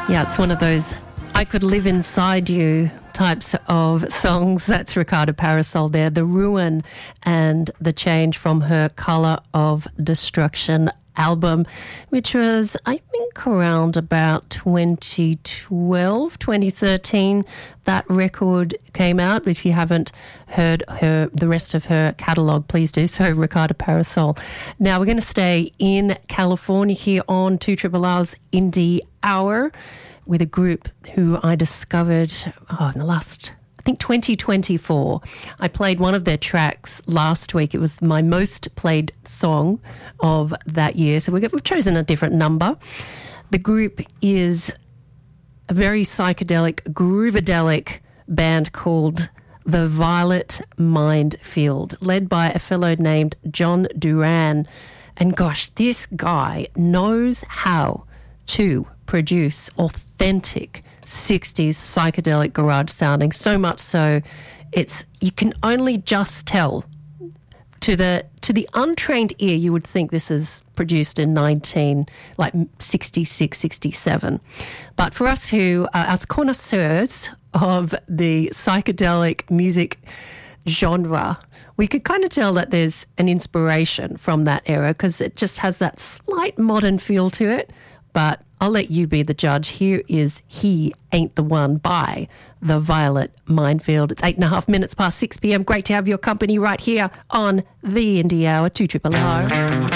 Yeah, it's one of those I could live inside you types of songs. That's Ricardo Parasol there, The Ruin and The Change from her Colour of Destruction album, which was, I think, around about 2012, 2013, that record came out. If you haven't heard the rest of her catalogue, please do so, Ricardo Parasol. Now, we're going to stay in California here on 2RRR's Indie Hour with a group who I discovered in the last, I think, 2024. I played one of their tracks last week. It was my most played song of that year. So we've chosen a different number. The group is a very psychedelic, groovadelic band called The Violet Mindfield, led by a fellow named John Duran. And gosh, this guy knows how to produce authentic 60s psychedelic garage sounding, so much so you can only just tell to the untrained ear. You would think this is produced in 66, 67. But for us who are as connoisseurs of the psychedelic music genre, we could kind of tell that there's an inspiration from that era because it just has that slight modern feel to it. But I'll let you be the judge. Here is He Ain't the One by The Violet Mindfield. It's 8.5 minutes past 6 p.m. Great to have your company right here on the Indie Hour, 2RRR.